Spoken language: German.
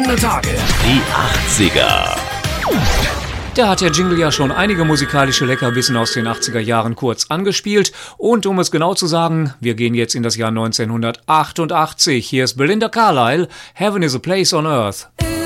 Goldene Tage. Die 80er. Da hat der Jingle ja schon einige musikalische Leckerbissen aus den 80er Jahren kurz angespielt. Und um es genau zu sagen, wir gehen jetzt in das Jahr 1988. Hier ist Belinda Carlisle, Heaven is a Place on Earth.